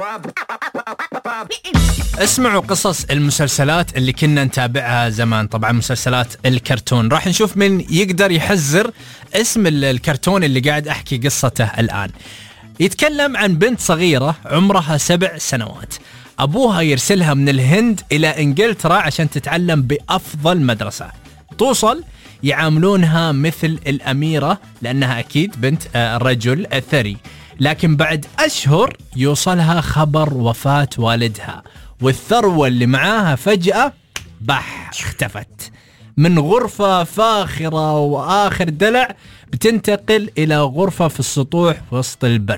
اسمعوا قصص المسلسلات اللي كنا نتابعها زمان. طبعا مسلسلات الكرتون. راح نشوف من يقدر يحزر اسم الكرتون اللي قاعد أحكي قصته الآن. يتكلم عن بنت صغيرة عمرها 7 سنوات. أبوها يرسلها من الهند إلى إنجلترا عشان تتعلم بأفضل مدرسة. توصل يعاملونها مثل الأميرة لأنها أكيد بنت رجل ثري. لكن بعد أشهر يوصلها خبر وفاة والدها، والثروة اللي معاها فجأة اختفت. من غرفة فاخرة وآخر دلع بتنتقل إلى غرفة في السطوح وسط البر.